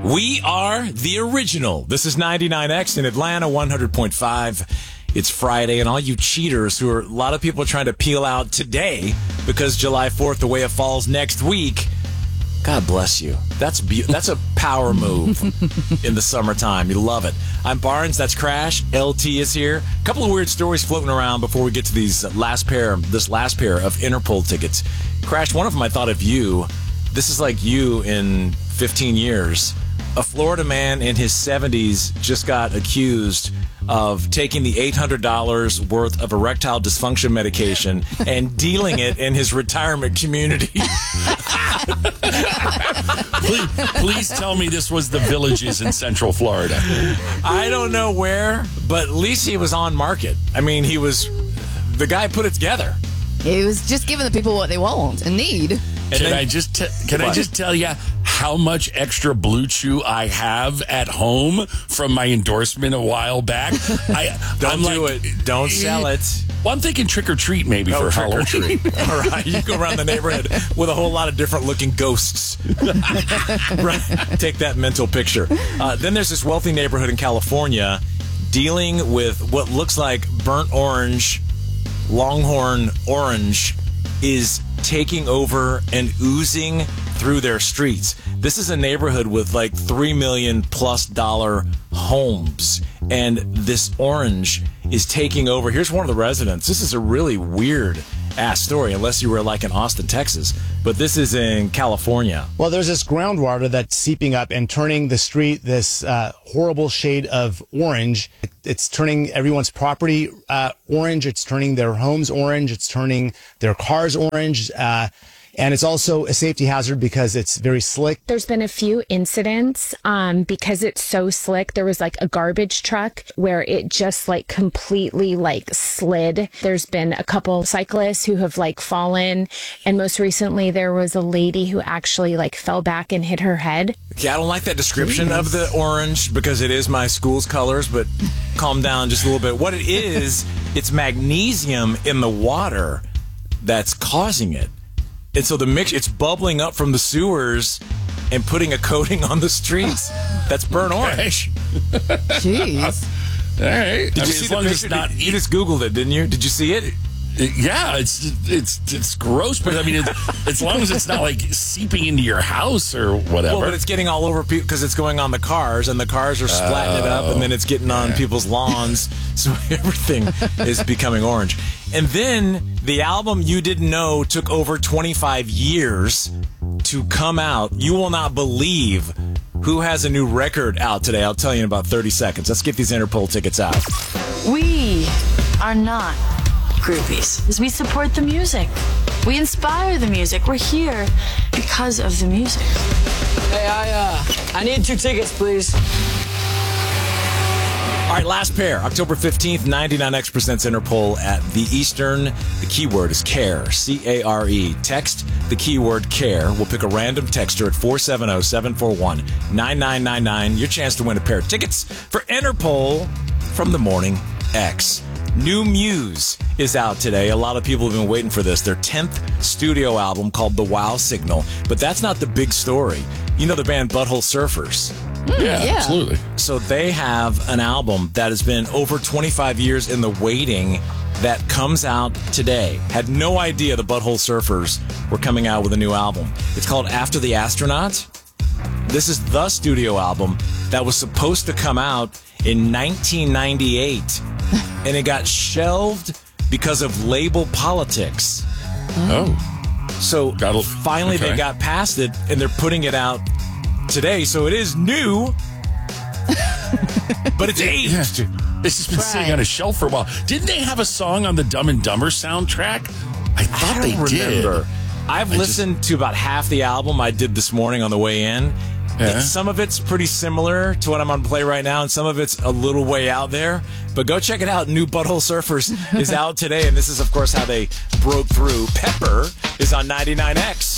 We are the original. This is 99X in Atlanta, 100.5. It's Friday, and all you cheaters a lot of people are trying to peel out today because July 4th, the way it falls next week. God bless you. That's a power move in the summertime. You love it. I'm Barnes. That's Crash. LT is here. A couple of weird stories floating around before we get to this last pair of Interpol tickets. Crash, one of them I thought of you. This is like you in 15 years. A Florida man in his 70s just got accused of taking the $800 worth of erectile dysfunction medication and dealing it in his retirement community. Please tell me this was the Villages in Central Florida. I don't know where, but at least he was on market. I mean, the guy put it together. He was just giving the people what they want and need. Can I just tell you how much extra Blue Chew I have at home from my endorsement a while back? Don't sell it. Well, I'm thinking trick or treat maybe for Halloween. All right, you go around the neighborhood with a whole lot of different looking ghosts. Right. Take that mental picture. Then there's this wealthy neighborhood in California dealing with what looks like burnt orange, Longhorn orange is taking over and oozing through their streets. This is a neighborhood with like $3 million+ homes, and this orange is taking over. Here's one of the residents. This is a really weird ass story, unless you were like in Austin, Texas, but this is in California. Well, there's this groundwater that's seeping up and turning the street this horrible shade of orange. It's turning everyone's property orange. It's turning their homes orange. It's turning their cars orange. And it's also a safety hazard because it's very slick. There's been a few incidents because it's so slick. There was like a garbage truck where it just like completely like slid. There's been a couple cyclists who have like fallen. And most recently there was a lady who actually like fell back and hit her head. Yeah, I don't like that description of the orange because it is my school's colors, but calm down just a little bit. What it is, it's magnesium in the water that's causing it. And so it's bubbling up from the sewers and putting a coating on the streets. That's burnt orange. Jeez. All right. Did you see the picture? You just Googled it, didn't you? Did you see it? Yeah, it's gross, but I mean, as long as it's not like seeping into your house or whatever. Well, but it's getting all over people because it's going on the cars, and the cars are splatting it up, and then it's getting on people's lawns, so everything is becoming orange. And then the album You Didn't Know took over 25 years to come out. You will not believe who has a new record out today. I'll tell you in about 30 seconds. Let's get these Interpol tickets out. We are not groupies, because we support the music. We inspire the music. We're here because of the music. Hey, I need 2 tickets, please. All right, last pair. October 15th, 99X presents Interpol at the Eastern. The keyword is CARE, C-A-R-E. Text the keyword CARE. We'll pick a random texter at 470-741-9999. Your chance to win a pair of tickets for Interpol from the Morning X. New Muse is out today. A lot of people have been waiting for this. Their 10th studio album called The Wow Signal. But that's not the big story. You know the band Butthole Surfers? Yeah, absolutely. So they have an album that has been over 25 years in the waiting that comes out today. Had no idea the Butthole Surfers were coming out with a new album. It's called After the Astronaut. This is the studio album that was supposed to come out in 1998. And it got shelved because of label politics. Oh. So finally they got past it, and they're putting it out today. So it is new, but it's aged. Yeah. This has been sitting on a shelf for a while. Didn't they have a song on the Dumb and Dumber soundtrack? I thought they did. I've listened to about half the album I did this morning on the way in. Yeah. Some of it's pretty similar to what I'm on play right now, and some of it's a little way out there. But go check it out. New Butthole Surfers is out today, and this is, of course, how they broke through. Pepper is on 99X.